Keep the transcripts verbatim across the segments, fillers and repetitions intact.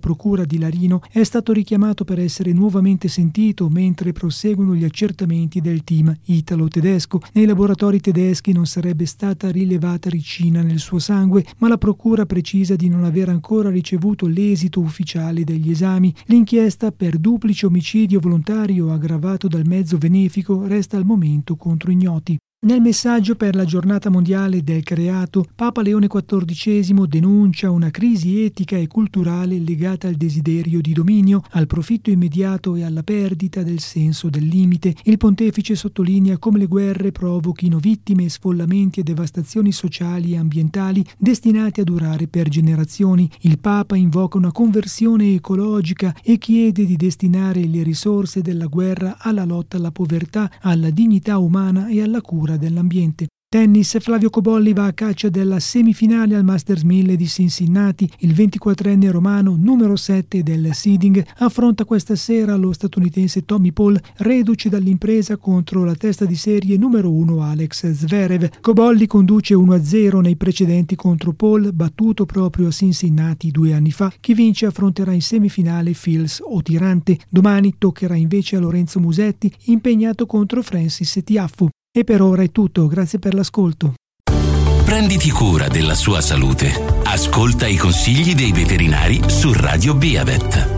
procura di Larino è stato richiamato per essere nuovamente sentito mentre proseguono gli accertamenti del team italo-tedesco. Nei laboratori tedeschi non sarebbe stata rilevata ricina nel suo sangue, ma la procura precisa di non aver ancora ricevuto l'esito ufficiale degli esami. L'inchiesta per duplice omicidio volontario aggravato dal mezzo benefico resta al momento contro ignoti. Nel messaggio per la giornata mondiale del creato, Papa Leone quattordicesimo denuncia una crisi etica e culturale legata al desiderio di dominio, al profitto immediato e alla perdita del senso del limite. Il pontefice sottolinea come le guerre provochino vittime, sfollamenti e devastazioni sociali e ambientali destinati a durare per generazioni. Il Papa invoca una conversione ecologica e chiede di destinare le risorse della guerra alla lotta alla povertà, alla dignità umana e alla cura dell'ambiente. Tennis, Flavio Cobolli va a caccia della semifinale al Masters mille di Cincinnati. Il ventiquattrenne romano, numero sette del seeding, affronta questa sera lo statunitense Tommy Paul, reduce dall'impresa contro la testa di serie numero uno Alex Zverev. Cobolli conduce uno a zero nei precedenti contro Paul, battuto proprio a Cincinnati due anni fa. Chi vince affronterà in semifinale Fils o Tirante. Domani toccherà invece a Lorenzo Musetti, impegnato contro Francis Tiafoe. E per ora è tutto, grazie per l'ascolto. Prenditi cura della sua salute. Ascolta i consigli dei veterinari su Radio Beavet.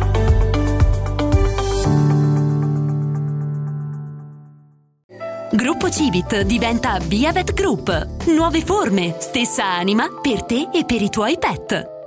Gruppo Civit diventa Beavet Group. Nuove forme, stessa anima per te e per i tuoi pet.